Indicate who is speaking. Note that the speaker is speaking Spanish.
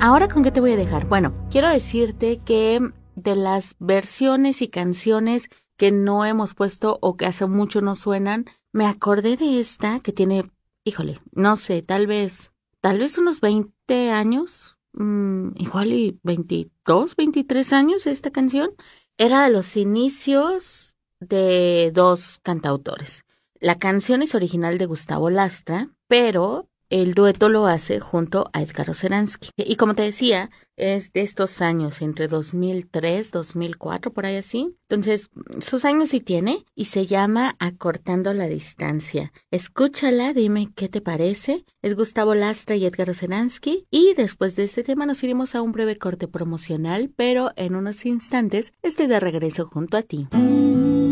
Speaker 1: ¿Ahora con qué te voy a dejar? Bueno, quiero decirte que de las versiones y canciones que no hemos puesto o que hace mucho no suenan, me acordé de esta que tiene, híjole, no sé, tal vez unos 20 años, igual y 22, 23 años esta canción. Era de los inicios de dos cantautores. La canción es original de Gustavo Lastra, pero el dueto lo hace junto a Edgar Oceransky. Y como te decía, es de estos años, entre 2003, 2004, por ahí así. Entonces, sus años sí tiene y se llama Acortando la Distancia. Escúchala, dime qué te parece. Es Gustavo Lastra y Edgar Oceransky. Y después de este tema nos iremos a un breve corte promocional, pero en unos instantes estoy de regreso junto a ti.